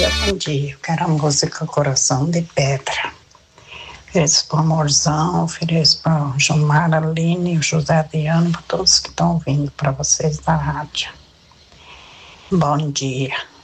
dia, bom dia. Eu quero a música Coração de Pedra. Ofereço para o Amorzão, ofereço para o Gilmar, Aline, o José Adriano, para todos que estão ouvindo, para vocês da rádio. Bom dia.